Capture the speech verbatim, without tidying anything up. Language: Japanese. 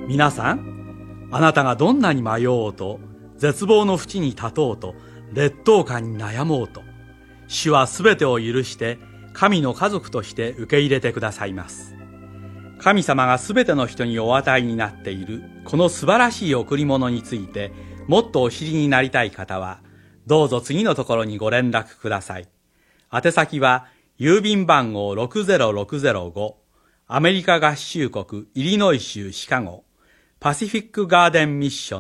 皆さん、あなたがどんなに迷おうと、絶望の淵に立とうと、劣等感に悩もうと、主はすべてを許して神の家族として受け入れてくださいます。神様がすべての人にお与えになっているこの素晴らしい贈り物についてもっとお知りになりたい方は、どうぞ次のところにご連絡ください。宛先は郵便番号 ろくぜろろくぜろご、アメリカ合衆国イリノイ州シカゴパシフィックガーデンミッション